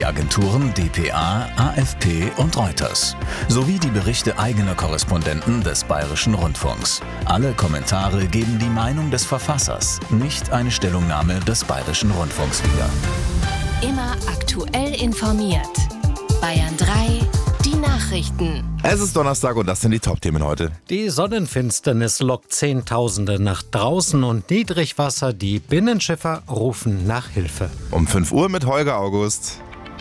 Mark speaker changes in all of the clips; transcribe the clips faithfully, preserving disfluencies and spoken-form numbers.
Speaker 1: Agenturen D P A, A F P und Reuters. Sowie die Berichte eigener Korrespondenten des Bayerischen Rundfunks. Alle Kommentare geben die Meinung des Verfassers, nicht eine Stellungnahme des Bayerischen Rundfunks wieder.
Speaker 2: Immer aktuell informiert. Bayern drei, die Nachrichten.
Speaker 3: Es ist Donnerstag und das sind die Top-Themen heute.
Speaker 4: Die Sonnenfinsternis lockt Zehntausende nach draußen und Niedrigwasser. Die Binnenschiffer rufen nach Hilfe.
Speaker 3: Um fünf Uhr mit Holger August.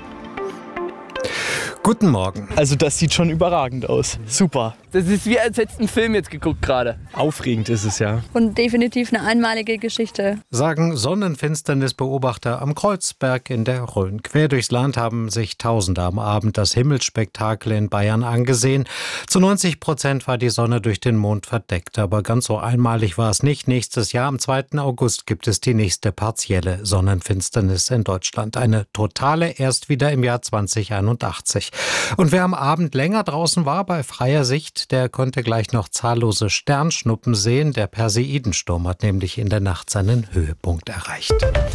Speaker 4: Guten Morgen.
Speaker 5: Also das sieht schon überragend aus. Super.
Speaker 6: Das ist wie als hättest du einen Film jetzt geguckt gerade.
Speaker 5: Aufregend ist es ja.
Speaker 7: Und definitiv eine einmalige Geschichte.
Speaker 4: Sagen Sonnenfinsternisbeobachter am Kreuzberg in der Rhön. Quer durchs Land haben sich Tausende am Abend das Himmelsspektakel in Bayern angesehen. Zu neunzig Prozent war die Sonne durch den Mond verdeckt. Aber ganz so einmalig war es nicht. Nächstes Jahr, am zweiten August, gibt es die nächste partielle Sonnenfinsternis in Deutschland. Eine totale erst wieder im Jahr zwanzig einundachtzig. Und wer am Abend länger draußen war bei freier Sicht, der konnte gleich noch zahllose Sternschnuppen sehen. Der Perseidensturm hat nämlich in der Nacht seinen Höhepunkt erreicht.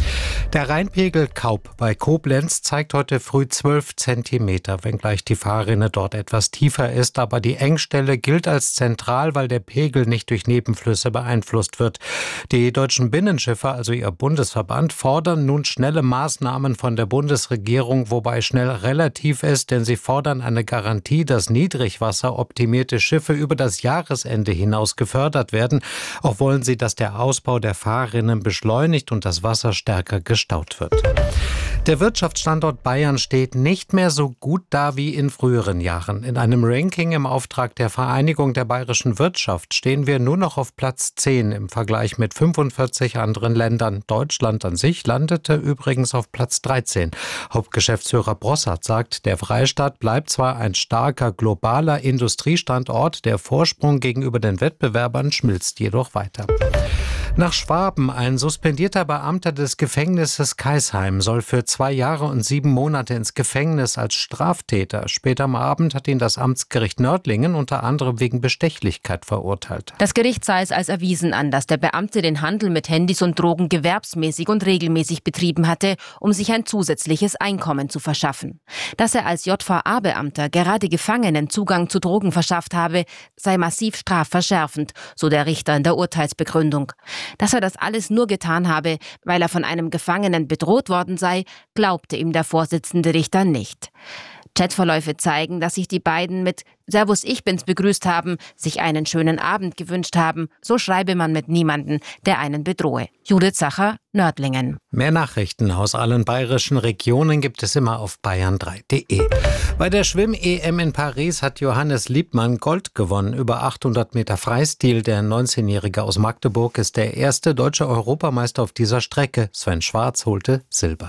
Speaker 4: Der Rheinpegel Kaup bei Koblenz zeigt heute früh zwölf Zentimeter, wenngleich die Fahrrinne dort etwas tiefer ist. Aber die Engstelle gilt als zentral, weil der Pegel nicht durch Nebenflüsse beeinflusst wird. Die deutschen Binnenschiffer, also ihr Bundesverband, fordern nun schnelle Maßnahmen von der Bundesregierung, wobei schnell relativ ist, denn sie fordern eine Garantie, dass niedrigwasseroptimierte Schiffe über das Jahresende hinaus gefördert werden. Auch wollen sie, dass der Ausbau der Fahrrinnen beschleunigt und das Wasser stärker gestaut wird. Der Wirtschaftsstandort Bayern steht nicht mehr so gut da wie in früheren Jahren. In einem Ranking im Auftrag der Vereinigung der bayerischen Wirtschaft stehen wir nur noch auf Platz zehn im Vergleich mit fünfundvierzig anderen Ländern. Deutschland an sich landete übrigens auf Platz dreizehn. Hauptgeschäftsführer Brossart sagt, der Freistaat bleibt zwar ein starker globaler Industriestandort, der Vorsprung gegenüber den Wettbewerbern schmilzt jedoch weiter. Nach Schwaben, ein suspendierter Beamter des Gefängnisses Kaisheim soll für zwei Jahre und sieben Monate ins Gefängnis als Straftäter. Später am Abend hat ihn das Amtsgericht Nördlingen unter anderem wegen Bestechlichkeit verurteilt.
Speaker 8: Das Gericht sah es als erwiesen an, dass der Beamte den Handel mit Handys und Drogen gewerbsmäßig und regelmäßig betrieben hatte, um sich ein zusätzliches Einkommen zu verschaffen. Dass er als J V A-Beamter gerade Gefangenen Zugang zu Drogen verschafft habe, sei massiv strafverschärfend, so der Richter in der Urteilsbegründung. Dass er das alles nur getan habe, weil er von einem Gefangenen bedroht worden sei, glaubte ihm der Vorsitzende Richter nicht. Chatverläufe zeigen, dass sich die beiden mit »Servus, ich bin's« begrüßt haben, sich einen schönen Abend gewünscht haben. So schreibe man mit niemanden, der einen bedrohe. Judith Sacher, Nördlingen.
Speaker 4: Mehr Nachrichten aus allen bayerischen Regionen gibt es immer auf bayern drei punkt de. Bei der Schwimm-E M in Paris hat Johannes Liebmann Gold gewonnen. Über achthundert Meter Freistil. Der neunzehnjährige aus Magdeburg ist der erste deutsche Europameister auf dieser Strecke. Sven Schwarz holte Silber.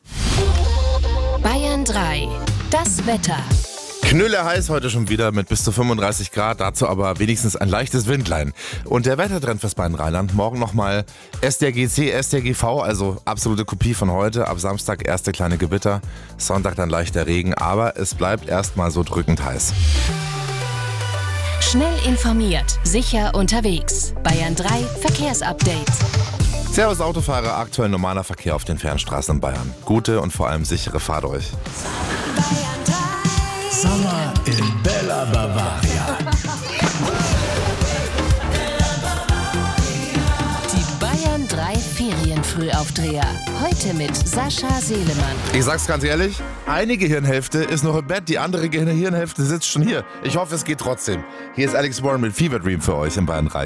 Speaker 2: Bayern drei. Das Wetter.
Speaker 3: Knülle heiß heute schon wieder mit bis zu fünfunddreißig Grad, dazu aber wenigstens ein leichtes Windlein. Und der Wettertrend fürs Bayern-Rheinland, morgen nochmal S D G C, S D G V, also absolute Kopie von heute. Ab Samstag erste kleine Gewitter, Sonntag dann leichter Regen, aber es bleibt erstmal so drückend heiß.
Speaker 2: Schnell informiert, sicher unterwegs. Bayern drei Verkehrsupdate.
Speaker 3: Servus Autofahrer, aktuell normaler Verkehr auf den Fernstraßen in Bayern. Gute und vor allem sichere Fahrt euch.
Speaker 1: Sommer in Bella Bavaria.
Speaker 2: Die Bayern drei Ferienfrühaufdreher. Heute mit Sascha Selemann.
Speaker 3: Ich sag's ganz ehrlich, eine Gehirnhälfte ist noch im Bett, die andere Gehirnhälfte sitzt schon hier. Ich hoffe, es geht trotzdem. Hier ist Alex Warren mit Fever Dream für euch in Bayern drei.